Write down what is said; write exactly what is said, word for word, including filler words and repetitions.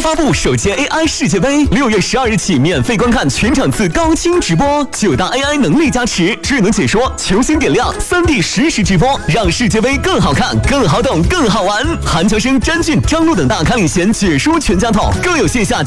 发布首届 A I 世界杯，六月十二日起免费观看全场次高清直播，九大 A I 能力加持，智能解说，球星点亮，三 D 实时直播，让世界杯更好看、更好懂、更好玩。韩乔生、詹俊、张璐等大咖领衔解说全家桶，更有线下